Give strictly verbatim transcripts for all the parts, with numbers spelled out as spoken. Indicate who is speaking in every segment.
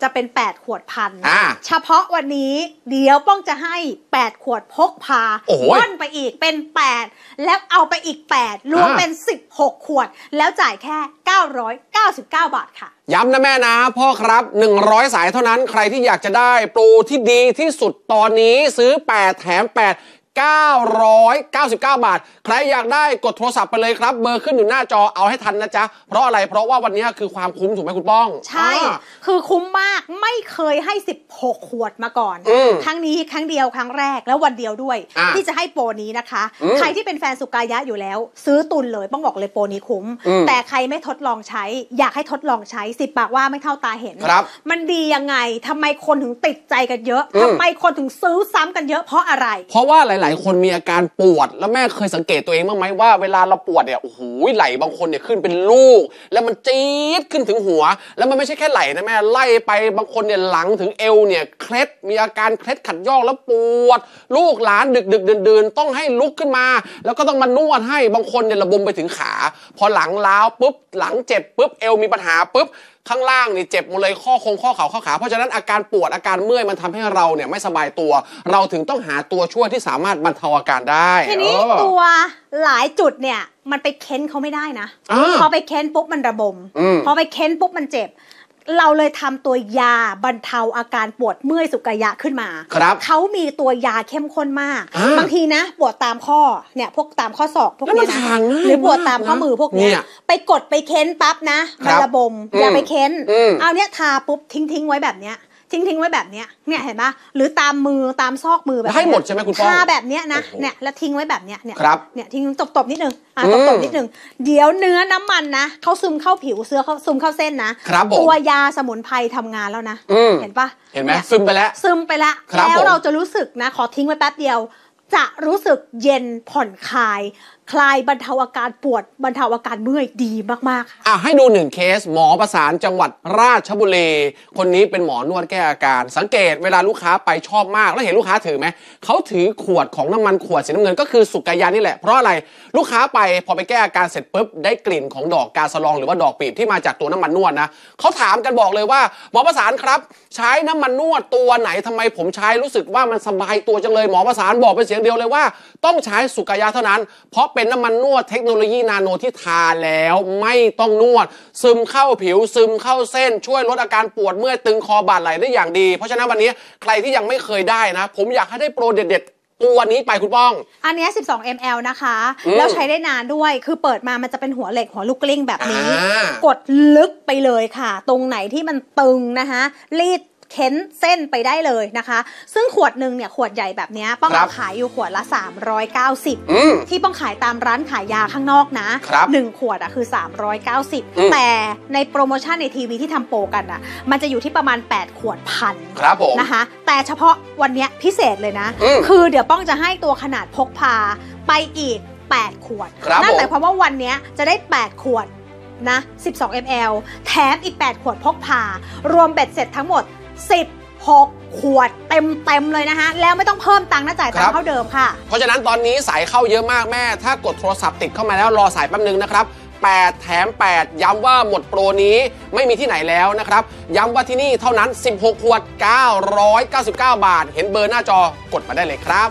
Speaker 1: จะเป็นแปดขวดพันเฉพาะวันนี้เดี๋ยวป้องจะให้แปดขวดพกพาว่อนไปอีกเป็นแปดแล้วเอาไปอีกแปดรวมเป็นสิบหกขวดแล้วจ่ายแค่เก้าร้อยเก้าสิบเก้าบาทค่ะ
Speaker 2: ย้ำนะแม่นะพ่อครับหนึ่งร้อยสายเท่านั้นใครที่อยากจะได้โปรที่ดีที่สุดตอนนี้ซื้อแปดแถมแปด เก้าร้อยเก้าสิบเก้าบาทใครอยากได้กดโทรศัพท์ไปเลยครับเบอร์ขึ้นอยู่หน้าจอเอาให้ทันนะจ๊ะเพราะอะไรเพราะว่าวันนี้คือความคุ้มถูกไหมคุณป้อง
Speaker 1: ใช่คือคุ้มมากไม่เคยให้สิบหกขวดมาก่อนครั้งนี้ครั้งเดียวครั้งแรกแล้ววันเดียวด้วยที่จะให้โปรนี้นะคะใครที่เป็นแฟนสุกายะอยู่แล้วซื้อตุนเลยป้องบอกเลยโปรนี้คุ้มแต่ใครไม่ทดลองใช้อยากให้ทดลองใช้สิบปากว่าไม่เท่าตาเห็นมันดียังไงทำไมคนถึงติดใจกันเยอะทำไมคนถึงซื้อซ้ำกันเยอะเพราะอะไร
Speaker 2: เพราะว่าหลายๆคนมีอาการปวดแล้วแม่เคยสังเกตตัวเองบ้างไหมว่าเวลาเราปวดเนี่ยโอ้โหไหล่บางคนเนี่ยขึ้นเป็นลูกแล้วมันจี๊ดขึ้นถึงหัวแล้วมันไม่ใช่แค่ไหล่นะแม่ไล่ไปบางคนเนี่ยหลังถึงเอวเนี่ยเคล็ดมีอาการเคล็ดขัดยอกแล้วปวดลูกหลานดึกดึกเดินเดินต้องให้ลุกขึ้นมาแล้วก็ต้องมานวดให้บางคนเนี่ยระบมไปถึงขาพอหลังล้าวปุ๊บหลังเจ็บปุ๊บเอวมีปัญหาปุ๊บข้างล่างนี่เจ็บหมดเลยข้อคงข้อเข่าข้อขาเพราะฉะนั้นอาการปวดอาการเมื่อยมันทำให้เราเนี่ยไม่สบายตัวเราถึงต้องหาตัวช่วยที่สามารถบรรเทาอาการได้
Speaker 1: ทีนี้ตัวหลายจุดเนี่ยมันไปเค้นเขาไม่ได้นะพอไปเค้นปุ๊บมันระบมพอไปเค้นปุ๊บมันเจ็บเราเลยทำตัวยาบรรเทาอาการปวดเมื่อยสุกายะขึ้นมาเขามีตัวยาเข้มข้นมากบางทีนะปวดตามข้อเนี่ยพวกตามข้อศอกพวกนี้นะหรือปวดตามข้อมือพวกนี้ไปกดไปเค้นปั๊บนะมันระบมอย่าไปเค้นเอาเนี้ยทาปุ๊บทิ้งทิ้งไว้แบบเนี้ยทิ้งทิ้งไว้แบบเนี้ยเนี่ยเห็นปะหรือตามมือตามซอกมือแบบ
Speaker 2: ให้หมดใช่ไหมคุณป้อง
Speaker 1: ทาแบบเนี้ยนะเนี่ยแล้วทิ้งไว้แบบเนี้ยเนี่ยเนี่ยทิ้งตบตบนิดนึงอ่ะตบตบนิดนึงเดี๋ยวเนื้อน้ำมันนะเขาซึมเข้าผิวเสื้อเขาซึมเข้าเส้นนะตัวยาสมุนไพรทำงานแล้วนะเห็นปะ
Speaker 2: เห็นไหมซึมไปแล้ว
Speaker 1: ซึมไปแล้วแล้วเราจะรู้สึกนะขอทิ้งไว้แป๊บเดียวจะรู้สึกเย็นผ่อนคลายคลายบรรเทาอาการปวดบรรเทาอาการเมื่อยดีมากๆ
Speaker 2: อ่ะให้ดูหนึ่งเคสหมอประสานจังหวัดราชบุรีคนนี้เป็นหมอนวดแก้อาการสังเกตเวลาลูกค้าไปชอบมากแล้วเห็นลูกค้าถือไหมเขาถือขวดของน้ำมันขวดสีน้ำเงินก็คือสุกายานี่แหละเพราะอะไรลูกค้าไปพอไปแก้อาการเสร็จปุ๊บได้กลิ่นของดอกกาสะลองหรือว่าดอกปีบที่มาจากตัวน้ำมันนวดนะเขาถามกันบอกเลยว่าหมอประสานครับใช้น้ำมันนวดตัวไหนทำไมผมใช้รู้สึกว่ามันสบายตัวจังเลยหมอประสานบอกเป็นเสียงเดียวเลยว่าต้องใช้สุกายาเท่านั้นเพราะเป็นน้ำมันนวดเทคโนโลยีนาโนที่ทาแล้วไม่ต้องนวดซึมเข้าผิวซึมเข้าเส้นช่วยลดอาการปวดเมื่อยตึงคอบ่าไหล่ได้อย่างดีเพราะฉะนั้นวันนี้ใครที่ยังไม่เคยได้นะผมอยากให้ได้โปรเด็ดๆตัวนี้ไปคุณป้อง
Speaker 1: อันนี้สิบสอง มิลลิลิตร นะคะแล้วใช้ได้นานด้วยคือเปิดมามันจะเป็นหัวเหล็กหัวลูกกลิ้งแบบนี้กดลึกไปเลยค่ะตรงไหนที่มันตึงนะคะรีดเค้นเส้นไปได้เลยนะคะซึ่งขวดหนึ่งเนี่ยขวดใหญ่แบบนี้ป้องขายอยู่ขวดละสามร้อยเก้าสิบที่ป้องขายตามร้านขายยาข้างนอกนะหนึ่งขวดอ่ะคือสามร้อยเก้าสิบแต่ในโปรโมชั่นในทีวีที่ทำโปรกันอ่ะมันจะอยู่ที่ประมาณแปดขวดพันนะคะแต่เฉพาะวันนี้พิเศษเลยนะคือเดี๋ยวป้องจะให้ตัวขนาดพกพาไปอีกแปดขวดนั่นหมายความว่าวันนี้จะได้แปดขวดนะสิบสอง มิลลิลิตร แถมอีกแปดขวดพกพารวมเบ็ดเสร็จทั้งหมดสิบหกขวดเต็มเต็มเลยนะคะแล้วไม่ต้องเพิ่มตังค์นะจ่ายตังค์เท่าเดิมค่ะ
Speaker 2: เพราะฉะนั้นตอนนี้สายเข้าเยอะมากแม่ถ้ากดโทรศัพท์ติดเข้ามาแล้วรอสายแป๊บนึงนะครับแปดแถมแปดย้ำว่าหมดโปรนี้ไม่มีที่ไหนแล้วนะครับย้ำว่าที่นี่เท่านั้นสิบหกขวดเก้าร้อยเก้าสิบเก้าบาทเห็นเบอร์หน้าจอกดมาได้เลยครับ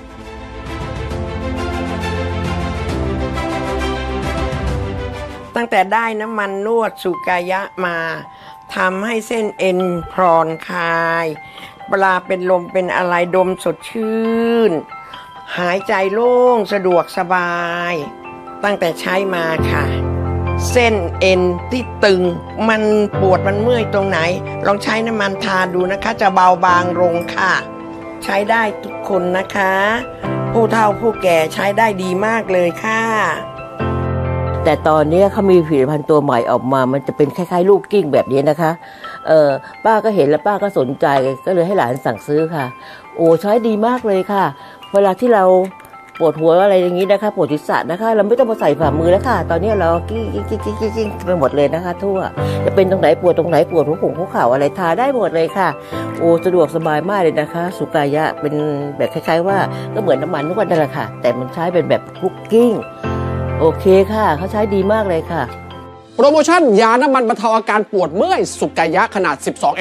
Speaker 3: ตั้งแต่ได้น้ำมันนวดสุกายะมาทำให้เส้นเอ็นผ่อนคลายเวลาเป็นลมเป็นอะไรดมสดชื่นหายใจโล่งสะดวกสบายตั้งแต่ใช้มาค่ะเส้นเอ็นที่ตึงมันปวดมันเมื่อยตรงไหนลองใช้น้ำมันทาดูนะคะจะเบาบางลงค่ะใช้ได้ทุกคนนะคะผู้เฒ่าผู้แก่ใช้ได้ดีมากเลยค่ะ
Speaker 4: แต่ตอนนี้เขามีผลิตภัณฑ์ตัวใหม่ออกมามันจะเป็นคล้ายๆลูกกิ้งแบบนี้นะคะเออป้าก็เห็นแล้วป้าก็สนใจก็เลยให้หลานสั่งซื้อค่ะโอ้ใช้ดีมากเลยค่ะเวลาที่เราปวดหัวอะไรอย่างนี้นะคะปวดศีรษะนะคะเราไม่ต้องมาใส่ฝ่ามือแล้วค่ะตอนนี้เรากิ้งกิ้งกิ้งกิ้งกิ้งไปหมดเลยนะคะทั่วจะเป็นตรงไหนปวดตรงไหนปวดหัวผงหัวเข่าอะไรทาได้หมดเลยค่ะโอ้สะดวกสบายมากเลยนะคะสุกายะเป็นแบบคล้ายๆว่าก็เหมือนน้ำมันนวดนั่นแหละค่ะแต่มันใช้เป็นแบบคุกกิ้งโอเคค่ะเขาใช้ดีมากเลยค่ะ
Speaker 2: โปรโมชั่นยาน้ำมันบรรเทาอาการปวดเมื่อยสุกายะขนาดสิบสอง